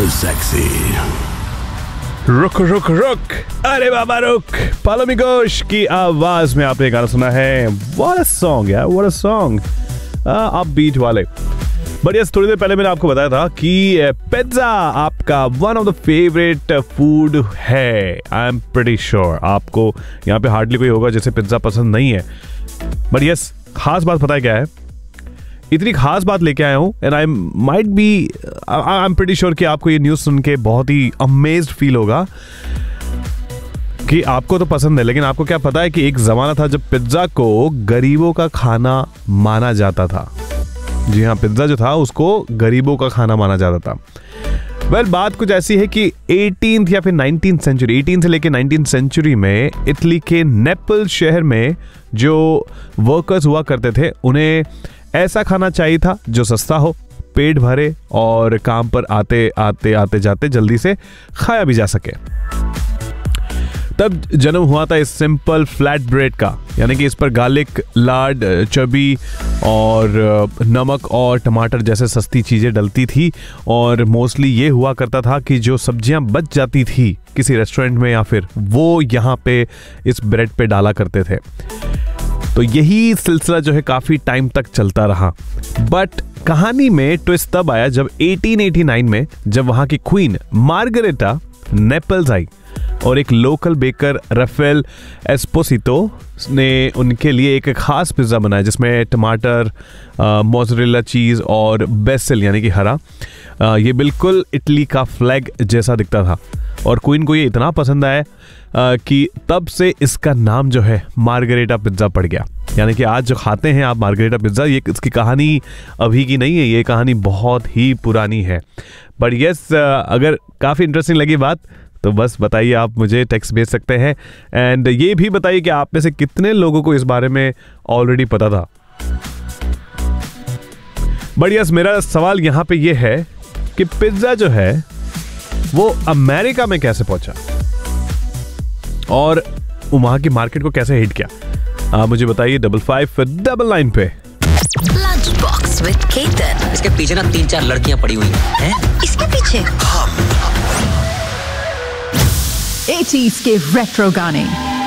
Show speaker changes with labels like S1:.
S1: Super sexy.
S2: रुक रुक रुक, अरे बाबा रुक। पालोमिगोश की आवाज में आपने गाना सुना है। व्हाट अ सॉन्ग यार, व्हाट अ सॉन्ग। अपबीट वाले। बढ़िया। थोड़ी देर पहले मैंने आपको बताया था कि पिज्जा आपका one of the favourite food है। आई एम प्रीटी श्योर आपको यहाँ पे हार्डली कोई होगा जिसे पिज्जा पसंद नहीं है। बट यस, खास बात पता है क्या है? इतनी खास बात लेके आया हूं and I am pretty sure कि आपको ये न्यूज़ सुन के बहुत ही अमेज्ड फील होगा कि आपको तो पसंद है, लेकिन आपको क्या पता है कि एक जमाना था जब पिज्जा को गरीबों का खाना माना जाता था। जी हाँ, पिज्जा जो था उसको गरीबों का खाना माना जाता था। वेल, बात कुछ ऐसी है कि 18th या फिर 19th सेंचुरी, 18 से लेके 19th सेंचुरी में इटली के नेपल शहर में जो वर्कर्स हुआ करते थे उन्हें ऐसा खाना चाहिए था जो सस्ता हो, पेट भरे और काम पर आते जाते जल्दी से खाया भी जा सके। तब जन्म हुआ था इस सिंपल फ्लैट ब्रेड का, यानी कि इस पर गार्लिक, लार्ड, चर्बी और नमक और टमाटर जैसे सस्ती चीज़ें डलती थी। और मोस्टली ये हुआ करता था कि जो सब्जियां बच जाती थी किसी रेस्टोरेंट में या फिर वो यहाँ पे इस ब्रेड पे डाला करते थे। तो यही सिलसिला जो है काफ़ी टाइम तक चलता रहा। बट कहानी में ट्विस्ट तब आया जब 1889 में जब वहाँ की क्वीन मार्गरेटा नेपल्स आई और एक लोकल बेकर राफेल एस्पोसितो ने उनके लिए एक खास पिज़्ज़ा बनाया जिसमें टमाटर, मोज़रेला चीज़ और बेसिल यानी कि हरा, ये बिल्कुल इटली का फ्लैग जैसा दिखता था। और क्वीन को ये इतना पसंद आया कि तब से इसका नाम जो है मार्गरेटा पिज़्ज़ा पड़ गया। यानी कि आज जो खाते हैं आप मार्गरेटा पिज़्ज़ा, ये इसकी कहानी अभी की नहीं है, ये कहानी बहुत ही पुरानी है। बट यस, अगर काफ़ी इंटरेस्टिंग लगी बात तो बस बताइए, आप मुझे टेक्स्ट भेज सकते हैं। एंड ये भी बताइए कि आप में से कितने लोगों को इस बारे में ऑलरेडी पता था। बट यस, मेरा सवाल यहाँ पे ये है कि पिज़्ज़ा जो है वो अमेरिका में कैसे पहुंचा और वहां की मार्केट को कैसे हिट किया? आप मुझे बताइए 5599 पे।
S3: Lunch box with Ketan.
S4: इसके पीछे ना 3-4 लड़कियां पड़ी हुई हैं।
S3: इसके पीछे
S5: 80s के रेट्रो गाने।